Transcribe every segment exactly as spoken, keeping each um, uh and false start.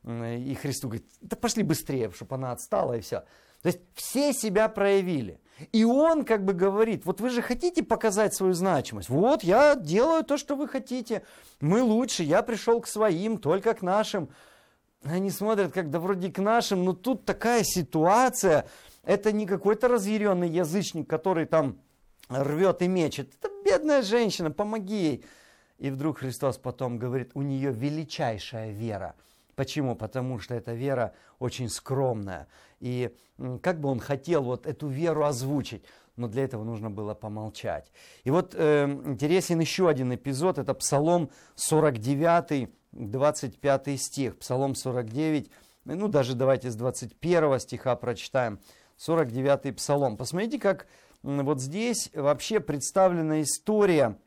И Христу говорит, да пошли быстрее, чтобы она отстала и все. То есть все себя проявили. И он как бы говорит, вот вы же хотите показать свою значимость. Вот я делаю то, что вы хотите. Мы лучше, я пришел к своим, только к нашим. Они смотрят, как да вроде к нашим, но тут такая ситуация. Это не какой-то разъяренный язычник, который там рвет и мечет. Это бедная женщина, помоги ей. И вдруг Христос потом говорит, у нее величайшая вера. Почему? Потому что эта вера очень скромная. И как бы он хотел вот эту веру озвучить, но для этого нужно было помолчать. И вот э, интересен еще один эпизод, это Псалом сорок девять, двадцать пятый стих. Псалом сорок девять, ну даже давайте с двадцать первого стиха прочитаем. сорок девятый Псалом. Посмотрите, как вот здесь вообще представлена история,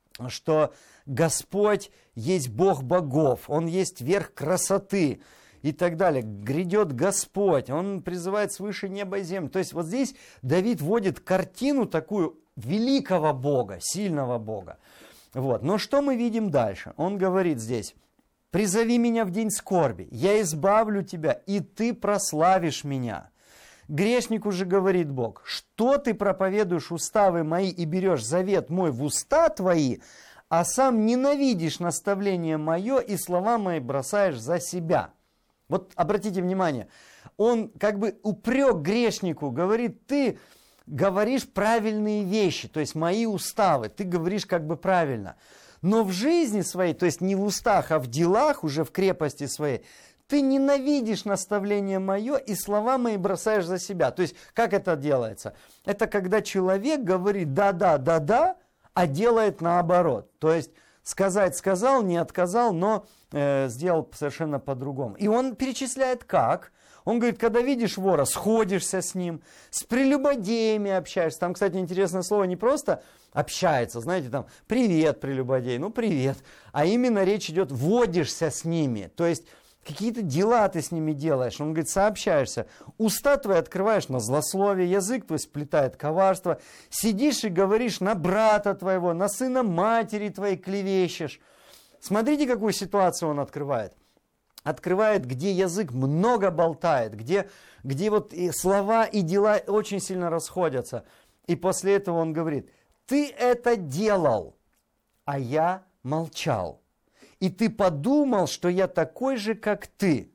что Господь есть Бог богов, Он есть верх красоты и так далее. Грядет Господь, Он призывает свыше неба и земли. То есть вот здесь Давид вводит картину такую великого Бога, сильного Бога. Вот. Но что мы видим дальше? Он говорит здесь, «Призови меня в день скорби, я избавлю тебя, и ты прославишь меня». Грешнику же говорит Бог, что ты проповедуешь уставы мои и берешь завет мой в уста твои, а сам ненавидишь наставление мое и слова мои бросаешь за себя. Вот обратите внимание, он как бы упрек грешнику, говорит, ты говоришь правильные вещи, то есть мои уставы, ты говоришь как бы правильно. Но в жизни своей, то есть не в устах, а в делах, уже в крепости своей, ты ненавидишь наставление мое и слова мои бросаешь за себя. То есть как это делается? Это когда человек говорит да-да, да-да, а делает наоборот. То есть сказать сказал, не отказал, но э, сделал совершенно по-другому. И он перечисляет как. Он говорит, когда видишь вора, сходишься с ним, с прелюбодеями общаешься. Там, кстати, интересное слово, не просто общается, знаете, там, привет, прелюбодей, ну привет. А именно речь идет, водишься с ними. То есть какие-то дела ты с ними делаешь. Он говорит, сообщаешься. Уста твои открываешь на злословие, язык твой сплетает коварство. Сидишь и говоришь на брата твоего, на сына матери твоей клевещешь. Смотрите, какую ситуацию он открывает. Открывает, где язык много болтает, где, где вот и слова и дела очень сильно расходятся. И после этого он говорит, ты это делал, а я молчал. И ты подумал, что я такой же, как ты.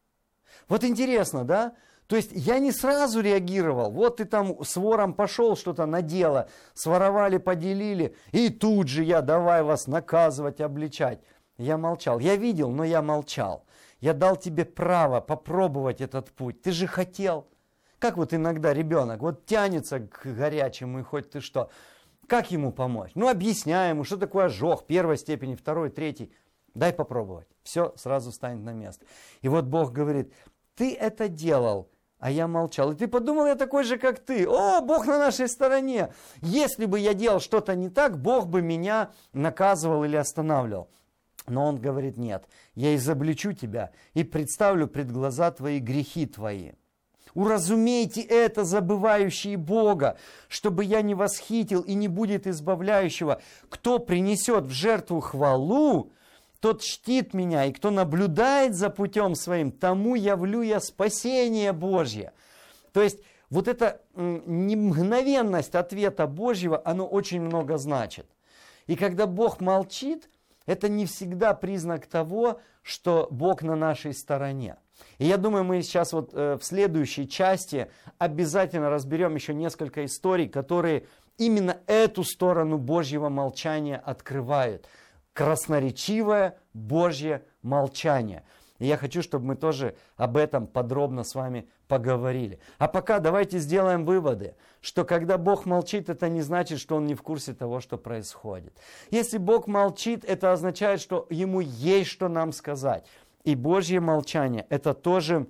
Вот интересно, да? То есть я не сразу реагировал. Вот ты там с вором пошел, что-то на дело, своровали, поделили, и тут же я давай вас наказывать, обличать. Я молчал. Я видел, но я молчал. Я дал тебе право попробовать этот путь. Ты же хотел. Как вот иногда ребенок вот тянется к горячему, и хоть ты что. Как ему помочь? Ну, объясняй ему, что такое ожог первой степени, второй, третьей. Дай попробовать. Все сразу станет на место. И вот Бог говорит, ты это делал, а я молчал. И ты подумал, я такой же, как ты. О, Бог на нашей стороне. Если бы я делал что-то не так, Бог бы меня наказывал или останавливал. Но он говорит, нет, я изобличу тебя и представлю пред глаза твои грехи твои. Уразумейте это, забывающие Бога, чтобы я не восхитил и не будет избавляющего. Кто принесет в жертву хвалу, тот чтит меня, и кто наблюдает за путем своим, тому явлю я спасение Божье. То есть вот эта мгновенность ответа Божьего, оно очень много значит. И когда Бог молчит, это не всегда признак того, что Бог на нашей стороне. И я думаю, мы сейчас вот э, в следующей части обязательно разберем еще несколько историй, которые именно эту сторону Божьего молчания открывают. Красноречивое Божье молчание. И я хочу, чтобы мы тоже об этом подробно с вами поговорили. А пока давайте сделаем выводы, что когда Бог молчит, это не значит, что Он не в курсе того, что происходит. Если Бог молчит, это означает, что Ему есть что нам сказать. И Божье молчание – это тоже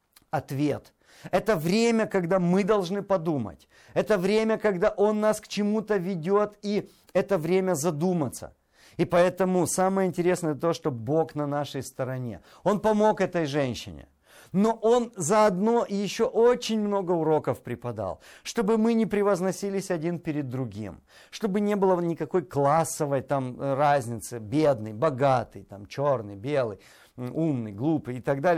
ответ. Это время, когда мы должны подумать. Это время, когда Он нас к чему-то ведет, и это время задуматься. И поэтому самое интересное то, что Бог на нашей стороне. Он помог этой женщине. Но Он заодно еще очень много уроков преподал, чтобы мы не превозносились один перед другим, чтобы не было никакой классовой там разницы, бедный, богатый, там, черный, белый, умный, глупый и так далее.